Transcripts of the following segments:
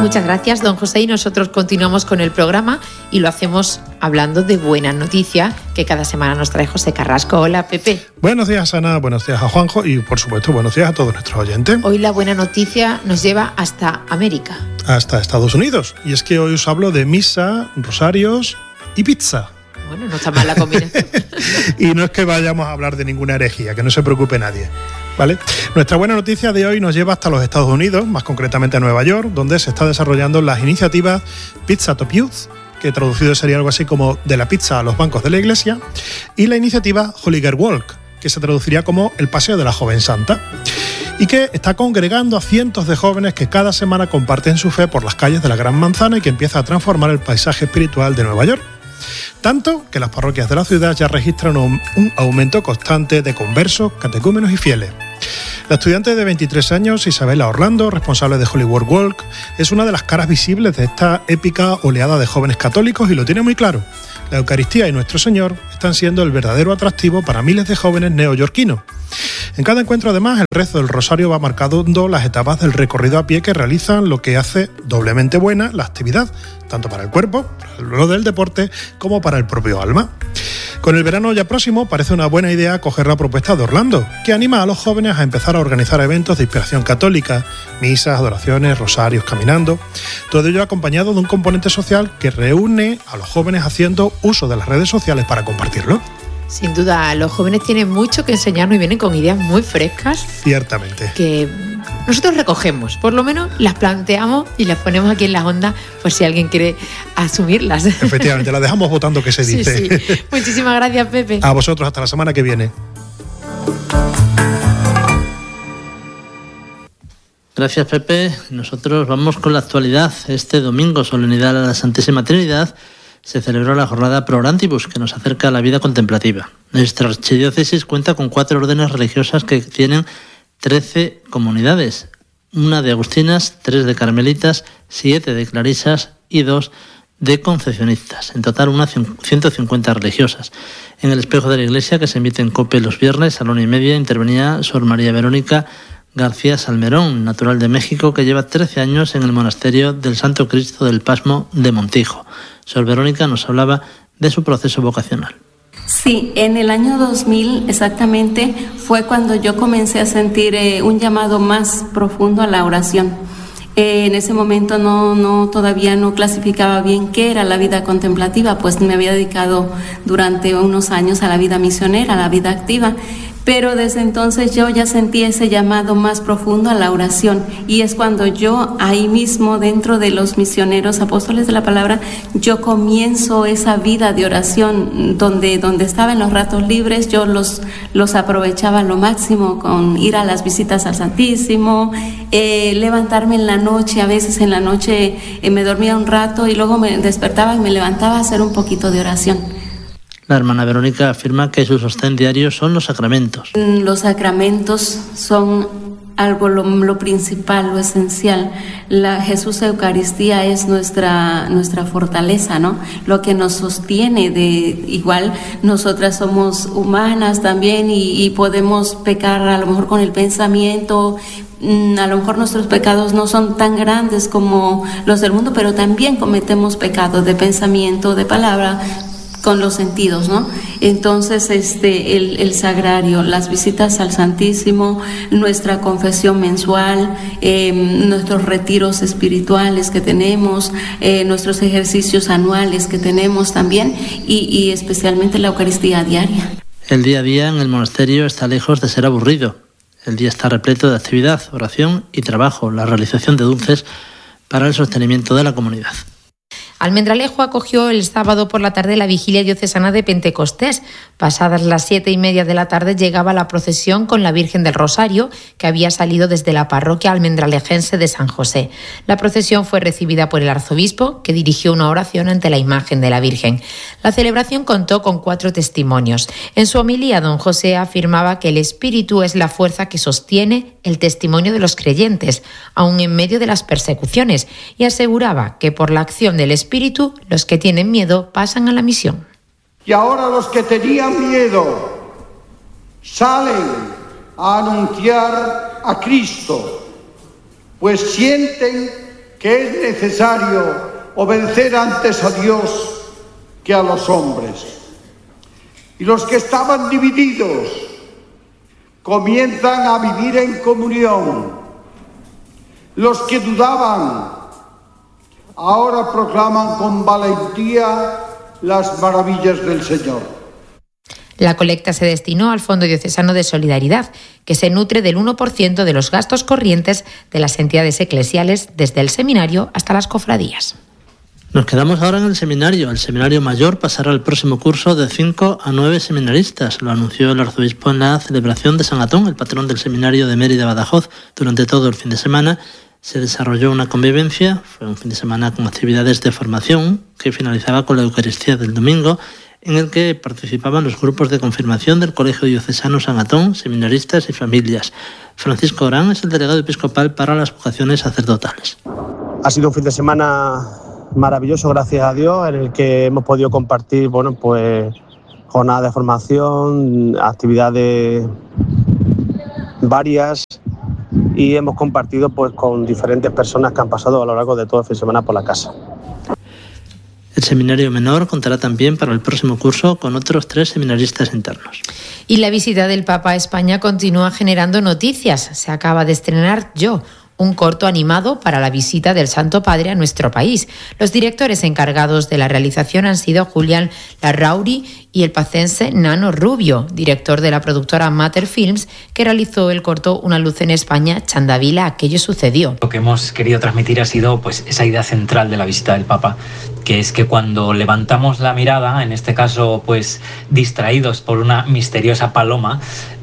Muchas gracias, don José, y nosotros continuamos con el programa y lo hacemos hablando de buenas noticias que cada semana nos trae José Carrasco. Hola, Pepe. Buenos días, Ana, buenos días a Juanjo y, por supuesto, buenos días a todos nuestros oyentes. Hoy la buena noticia nos lleva hasta América. Hasta Estados Unidos. Y es que hoy os hablo de misa, rosarios y pizza. Bueno, no está mal la combinación. Y no es que vayamos a hablar de ninguna herejía, que no se preocupe nadie, ¿vale? Nuestra buena noticia de hoy nos lleva hasta los Estados Unidos, más concretamente a Nueva York, donde se está desarrollando las iniciativas Pizza to Youth, que traducido sería algo así como de la pizza a los bancos de la iglesia, y la iniciativa Holy Girl Walk, que se traduciría como el paseo de la joven santa, y que está congregando a cientos de jóvenes que cada semana comparten su fe por las calles de la Gran Manzana y que empieza a transformar el paisaje espiritual de Nueva York. Tanto que las parroquias de la ciudad ya registran un aumento constante de conversos, catecúmenos y fieles. La estudiante de 23 años, Isabela Orlando, responsable de Holy Girl Walk, es una de las caras visibles de esta épica oleada de jóvenes católicos y lo tiene muy claro. La Eucaristía y Nuestro Señor están siendo el verdadero atractivo para miles de jóvenes neoyorquinos. En cada encuentro, además, el rezo del rosario va marcando las etapas del recorrido a pie que realizan, lo que hace doblemente buena la actividad, tanto para el cuerpo, para lo del deporte, como para el propio alma. Con el verano ya próximo, parece una buena idea acoger la propuesta de Orlando, que anima a los jóvenes a empezar a organizar eventos de inspiración católica, misas, adoraciones, rosarios, caminando. Todo ello acompañado de un componente social que reúne a los jóvenes haciendo uso de las redes sociales para compartirlo. Sin duda, los jóvenes tienen mucho que enseñarnos y vienen con ideas muy frescas. Ciertamente. Que nosotros recogemos, por lo menos las planteamos y las ponemos aquí en la onda por si alguien quiere asumirlas. Efectivamente, las dejamos votando, que se dice. Sí. Muchísimas gracias, Pepe. A vosotros, hasta la semana que viene. Gracias, Pepe. Nosotros vamos con la actualidad. Este domingo, solemnidad a la Santísima Trinidad, se celebró la jornada Pro Orantibus, que nos acerca a la vida contemplativa. Nuestra archidiócesis cuenta con 4 órdenes religiosas que tienen 13 comunidades, 1 de agustinas, 3 de carmelitas, 7 de clarisas y 2 de concepcionistas. En total, unas 150 religiosas. En el espejo de la iglesia, que se emite en COPE los viernes a la 1:30, intervenía Sor María Verónica García Salmerón, natural de México, que lleva 13 años en el monasterio del Santo Cristo del Pasmo de Montijo. Sor Verónica nos hablaba de su proceso vocacional. Sí, en el año 2000 exactamente fue cuando yo comencé a sentir un llamado más profundo a la oración. En ese momento todavía no clasificaba bien qué era la vida contemplativa, pues me había dedicado durante unos años a la vida misionera, a la vida activa. Pero desde entonces yo ya sentí ese llamado más profundo a la oración, y es cuando yo ahí mismo dentro de los misioneros apóstoles de la palabra, yo comienzo esa vida de oración donde estaba en los ratos libres. Yo los aprovechaba lo máximo con ir a las visitas al Santísimo, levantarme en la noche, a veces en la noche me dormía un rato y luego me despertaba y me levantaba a hacer un poquito de oración. La hermana Verónica afirma que su sostén diario son los sacramentos. Los sacramentos son algo lo principal, lo esencial. La Jesús Eucaristía es nuestra fortaleza, ¿no? Lo que nos sostiene. Igual nosotras somos humanas también y podemos pecar a lo mejor con el pensamiento. A lo mejor nuestros pecados no son tan grandes como los del mundo, pero también cometemos pecados de pensamiento, de palabra, con los sentidos, ¿no? Entonces, el sagrario, las visitas al Santísimo, nuestra confesión mensual, nuestros retiros espirituales que tenemos, nuestros ejercicios anuales que tenemos también, y especialmente la Eucaristía diaria. El día a día en el monasterio está lejos de ser aburrido. El día está repleto de actividad, oración y trabajo, la realización de dulces para el sostenimiento de la comunidad. Almendralejo acogió el sábado por la tarde la vigilia diocesana de Pentecostés. Pasadas las 7:30 de la tarde llegaba la procesión con la Virgen del Rosario, que había salido desde la parroquia almendralejense de San José. La procesión fue recibida por el arzobispo, que dirigió una oración ante la imagen de la Virgen. La celebración contó con 4 testimonios. En su homilía, don José afirmaba que el Espíritu es la fuerza que sostiene el testimonio de los creyentes, aun en medio de las persecuciones, y aseguraba que por la acción del Espíritu, los que tienen miedo pasan a la misión. Y ahora los que tenían miedo salen a anunciar a Cristo, pues sienten que es necesario obedecer antes a Dios que a los hombres. Y los que estaban divididos comienzan a vivir en comunión. Los que dudaban ahora proclaman con valentía las maravillas del Señor. La colecta se destinó al Fondo Diocesano de Solidaridad, que se nutre del 1% de los gastos corrientes de las entidades eclesiales, desde el seminario hasta las cofradías. Nos quedamos ahora en el seminario. El seminario mayor pasará al próximo curso de 5 a 9 seminaristas. Lo anunció el arzobispo en la celebración de San Atón, el patrón del seminario de Mérida Badajoz. Durante todo el fin de semana se desarrolló una convivencia. Fue un fin de semana con actividades de formación que finalizaba con la Eucaristía del domingo, en el que participaban los grupos de confirmación del Colegio Diocesano San Atón, seminaristas y familias. Francisco Orán es el delegado episcopal para las vocaciones sacerdotales. Ha sido un fin de semana maravilloso, gracias a Dios, en el que hemos podido compartir, jornadas de formación, actividades varias, y hemos compartido con diferentes personas que han pasado a lo largo de todo el fin de semana por la casa. El seminario menor contará también para el próximo curso con otros 3 seminaristas internos. Y la visita del Papa a España continúa generando noticias. Se acaba de estrenar Yo, un corto animado para la visita del Santo Padre a nuestro país. Los directores encargados de la realización han sido Julián Larrauri y el pacense Nano Rubio, director de la productora Mater Films, que realizó el corto Una luz en España, Chandavila, aquello sucedió. Lo que hemos querido transmitir ha sido esa idea central de la visita del Papa, que es que cuando levantamos la mirada, en este caso distraídos por una misteriosa paloma,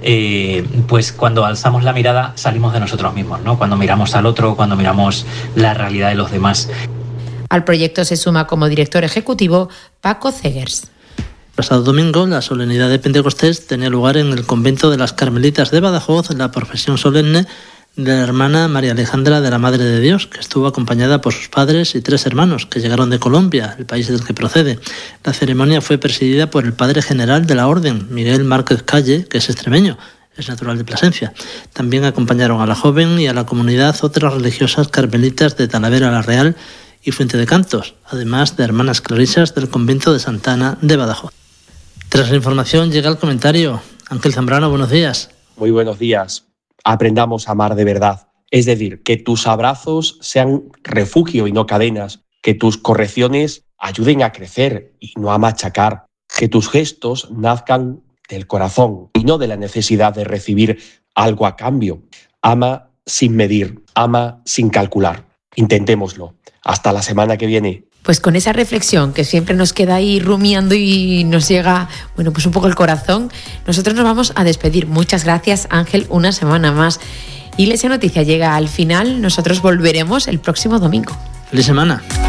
cuando alzamos la mirada salimos de nosotros mismos, ¿no? Cuando miramos al otro, cuando miramos la realidad de los demás. Al proyecto se suma como director ejecutivo Paco Zegers. Pasado domingo, la solemnidad de Pentecostés tenía lugar en el convento de las Carmelitas de Badajoz, en la profesión solemne de la hermana María Alejandra de la Madre de Dios, que estuvo acompañada por sus padres y 3 hermanos que llegaron de Colombia, el país del que procede. La ceremonia fue presidida por el padre general de la Orden, Miguel Márquez Calle, que es extremeño, es natural de Plasencia. También acompañaron a la joven y a la comunidad otras religiosas carmelitas de Talavera la Real y Fuente de Cantos, además de hermanas clarisas del convento de Santa Ana de Badajoz. Tras la información llega el comentario. Ángel Zambrano, buenos días. Muy buenos días. Aprendamos a amar de verdad. Es decir, que tus abrazos sean refugio y no cadenas, que tus correcciones ayuden a crecer y no a machacar, que tus gestos nazcan del corazón y no de la necesidad de recibir algo a cambio. Ama sin medir, ama sin calcular. Intentémoslo. Hasta la semana que viene. Pues con esa reflexión que siempre nos queda ahí rumiando y nos llega, un poco el corazón, nosotros nos vamos a despedir. Muchas gracias, Ángel, una semana más. Y Iglesia Noticia llega al final. Nosotros volveremos el próximo domingo. ¡Feliz semana!